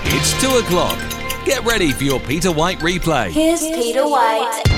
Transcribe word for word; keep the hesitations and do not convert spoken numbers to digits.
It's two o'clock. Get ready for your Peter White replay. Here's Peter White.